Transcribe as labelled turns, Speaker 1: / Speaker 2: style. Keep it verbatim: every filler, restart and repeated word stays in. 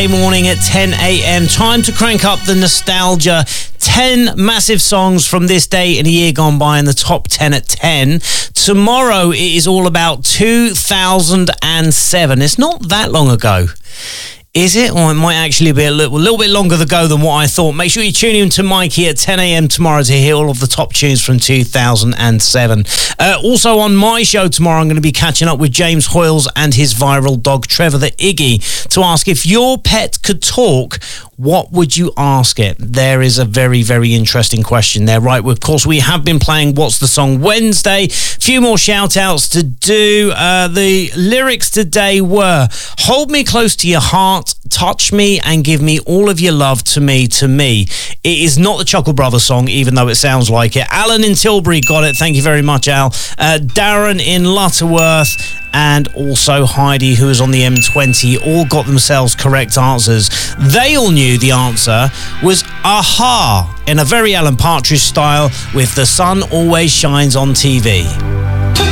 Speaker 1: Monday morning at ten a.m. Time to crank up the nostalgia. ten massive songs from this day in a year gone by in the top ten at ten. Tomorrow it is all about two thousand seven. It's not that long ago. Is it? Or it might actually be a little, a little bit longer ago than what I thought. Make sure you tune in to Mikey at ten a.m. tomorrow to hear all of the top tunes from two thousand seven. Uh, also on my show tomorrow, I'm going to be catching up with James Hoyles and his viral dog, Trevor the Iggy, to ask if your pet could talk, what would you ask it? There is a very, very interesting question there, right? Of course, we have been playing What's the Song Wednesday. A few more shout-outs to do. Uh, the lyrics today were, hold me close to your heart, touch me and give me all of your love to me, to me. It is not the Chuckle Brothers song, even though it sounds like it. Alan in Tilbury got it. Thank you very much, Al. Uh, Darren in Lutterworth and also Heidi, who is on the M twenty, all got themselves correct answers. They all knew the answer was Aha, in a very Alan Partridge style with The Sun Always Shines on T V.